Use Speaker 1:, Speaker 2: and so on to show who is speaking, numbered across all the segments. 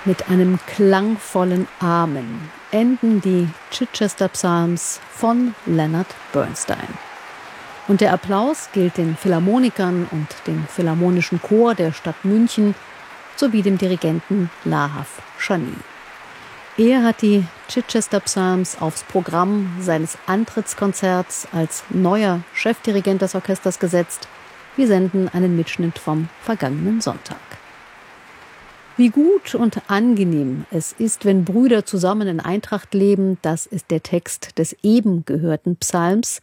Speaker 1: Mit einem klangvollen Amen enden die Chichester Psalms von Leonard Bernstein. Und der Applaus gilt den Philharmonikern und dem Philharmonischen Chor der Stadt München sowie dem Dirigenten Lahav Shani. Er hat die Chichester Psalms aufs Programm seines Antrittskonzerts als neuer Chefdirigent des Orchesters gesetzt. Wir senden einen Mitschnitt vom vergangenen Sonntag. Wie gut und angenehm es ist, wenn Brüder zusammen in Eintracht leben, das ist der Text des eben gehörten Psalms.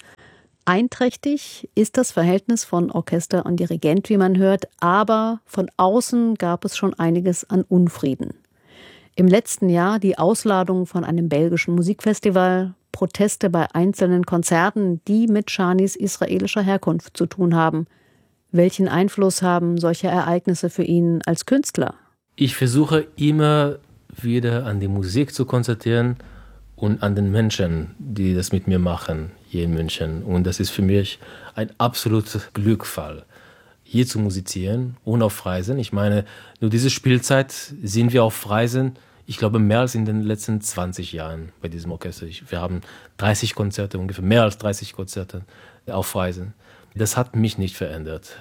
Speaker 1: Einträchtig ist das Verhältnis von Orchester und Dirigent, wie man hört, aber von außen gab es schon einiges an Unfrieden. Im letzten Jahr die Ausladung von einem belgischen Musikfestival, Proteste bei einzelnen Konzerten, die mit Shanis israelischer Herkunft zu tun haben. Welchen Einfluss haben solche Ereignisse für ihn als Künstler?
Speaker 2: Ich versuche immer wieder an die Musik zu konzentrieren und an den Menschen, die das mit mir machen, hier in München. Und das ist für mich ein absoluter Glücksfall, hier zu musizieren und auf Reisen. Ich meine, nur diese Spielzeit sind wir auf Reisen, ich glaube, mehr als in den letzten 20 Jahren bei diesem Orchester. Wir haben 30 Konzerte, ungefähr mehr als 30 Konzerte auf Reisen. Das hat mich nicht verändert.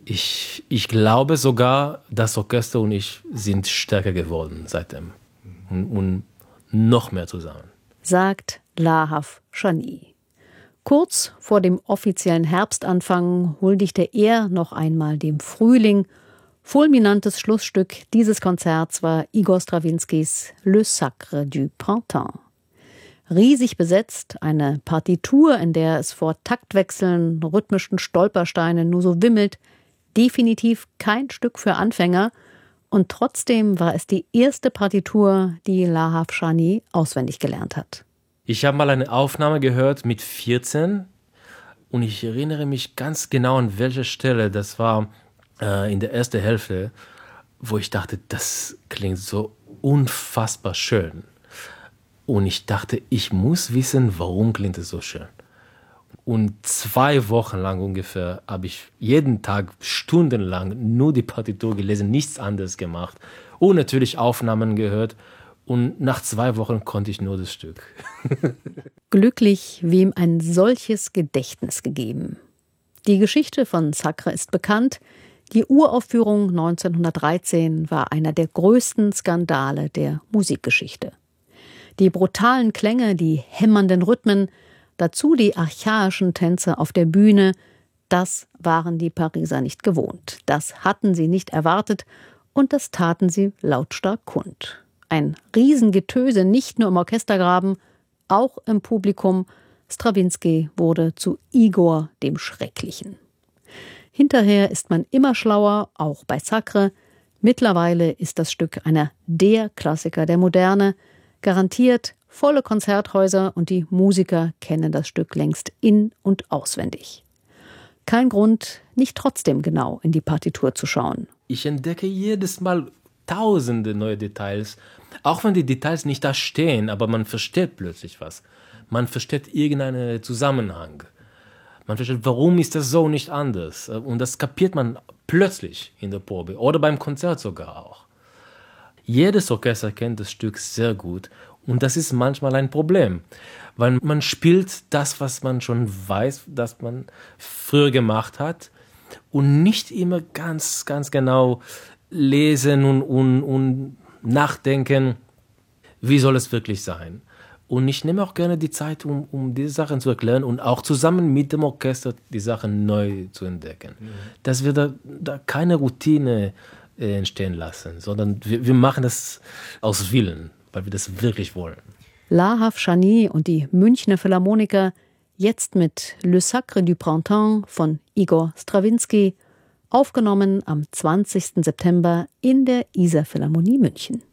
Speaker 2: Ich glaube sogar, das Orchester und ich sind stärker geworden seitdem und noch mehr zusammen.
Speaker 1: Sagt Lahav Shani. Kurz vor dem offiziellen Herbstanfang huldigte er noch einmal dem Frühling. Fulminantes Schlussstück dieses Konzerts war Igor Strawinskys Le Sacre du Printemps. Riesig besetzt, eine Partitur, in der es vor Taktwechseln, rhythmischen Stolpersteinen nur so wimmelt, definitiv kein Stück für Anfänger, und trotzdem war es die erste Partitur, die Lahav Shani auswendig gelernt hat.
Speaker 2: Ich habe mal eine Aufnahme gehört mit 14 und ich erinnere mich ganz genau an welcher Stelle, das war in der ersten Hälfte, wo ich dachte, das klingt so unfassbar schön. Und ich dachte, ich muss wissen, warum klingt es so schön. Und 2 Wochen lang ungefähr habe ich jeden Tag stundenlang nur die Partitur gelesen, nichts anderes gemacht und natürlich Aufnahmen gehört. Und nach 2 Wochen konnte ich nur das Stück.
Speaker 1: Glücklich, wem ein solches Gedächtnis gegeben. Die Geschichte von Sacre ist bekannt. Die Uraufführung 1913 war einer der größten Skandale der Musikgeschichte. Die brutalen Klänge, die hämmernden Rhythmen, dazu die archaischen Tänze auf der Bühne, das waren die Pariser nicht gewohnt. Das hatten sie nicht erwartet und das taten sie lautstark kund. Ein Riesengetöse, nicht nur im Orchestergraben, auch im Publikum. Strawinsky wurde zu Igor dem Schrecklichen. Hinterher ist man immer schlauer, auch bei Sacre. Mittlerweile ist das Stück einer der Klassiker der Moderne. Garantiert volle Konzerthäuser und die Musiker kennen das Stück längst in- und auswendig. Kein Grund, nicht trotzdem genau in die Partitur zu schauen.
Speaker 2: Ich entdecke jedes Mal tausende neue Details, auch wenn die Details nicht da stehen, aber man versteht plötzlich was. Man versteht irgendeinen Zusammenhang. Man versteht, warum ist das so nicht anders. Und das kapiert man plötzlich in der Probe oder beim Konzert sogar auch. Jedes Orchester kennt das Stück sehr gut und das ist manchmal ein Problem, weil man spielt das, was man schon weiß, das man früher gemacht hat und nicht immer ganz genau lesen und nachdenken, wie soll es wirklich sein. Und ich nehme auch gerne die Zeit, um diese Sachen zu erklären und auch zusammen mit dem Orchester die Sachen neu zu entdecken. Dass wir da keine Routine entstehen lassen, sondern wir machen das aus Willen, weil wir das wirklich wollen.
Speaker 1: Lahav Shani und die Münchner Philharmoniker jetzt mit Le Sacre du Printemps von Igor Strawinski, aufgenommen am 20. September in der Isar Philharmonie München.